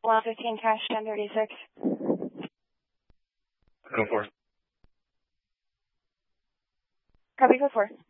115 cash 1036. Go for it. Copy, go for it.